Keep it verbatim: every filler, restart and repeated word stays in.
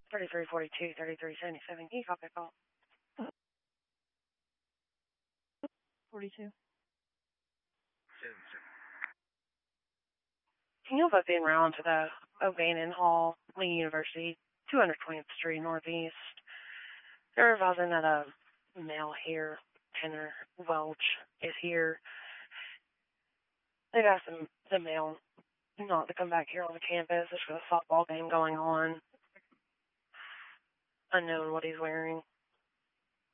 thirty-three forty-two, thirty-three seventy-seven. Can you copy a call? forty-two. Can you both be in round to the O'Bannon Hall, Lee University, two hundred twentieth Street Northeast? They're advising that a male here, Tanner Welch, is here. They've asked him, the male not to come back here on the campus. There's a softball game going on. Unknown what he's wearing.